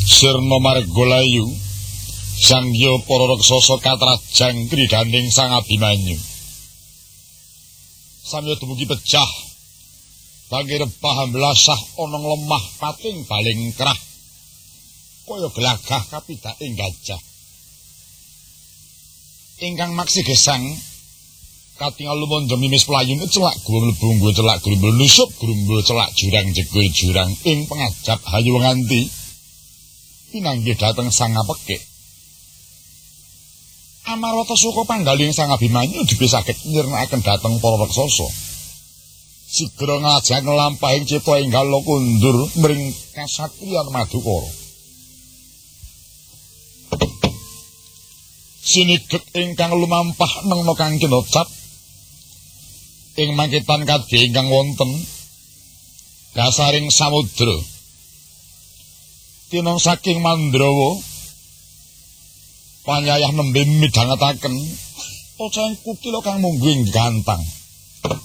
Sirna Margalayu Sangya para raksasa katrajang kridaning Sang Abimanyu. Samya dumugi pecah. Bangir paham lasah ana lemah pating baling krah. Kaya gelagah kapidaking gajah. Ingkang maksi gesang katingal lumandha mimis playun celak guru mlebu celak guru nusuk guru celak jurang jegur jurang ing pengajap hayu nganti pinanggih dhateng Sang Apekik. Amarwata suka panggaling Sang Abimanyu dipisaken nyirnakaken dhateng para raksasa. Sigra ngajeng nglampahing cipta enggal kundur mring kasatriyan Madukara. Sinigek ingkang lumampah nengna kang kinocap ing mangkitan kadhe ingkang wonten dasaring samudra. Tinong saking Mandrawa panyayah nembe midhangetaken oceng kukila kang mungguing gantang.